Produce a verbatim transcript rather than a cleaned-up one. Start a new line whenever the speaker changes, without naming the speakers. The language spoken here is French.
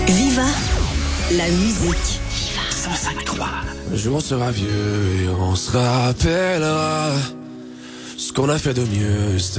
Viva la musique.
cent cinq trois.
Un jour on sera vieux et on se rappellera ce qu'on a fait de mieux.